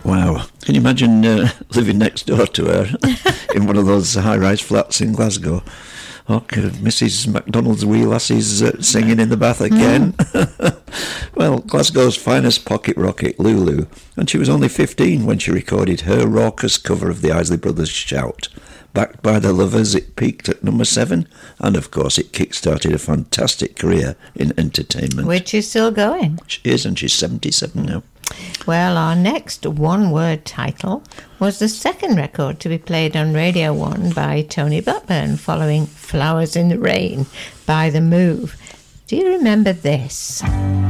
Wow. Can you imagine living next door to her in one of those high-rise flats in Glasgow? Oh, Mrs. MacDonald's wee lassies singing in the bath again. Well, Glasgow's finest pocket rocket, Lulu, and she was only 15 when she recorded her raucous cover of the Isley Brothers' Shout. Backed by the Lovers, it peaked at number 7, and of course it kick-started a fantastic career in entertainment. Which is still going. She is, and she's 77 now. Well, our next one-word title was the second record to be played on Radio 1 by Tony Blackburn, following Flowers in the Rain by The Move. Do you remember this?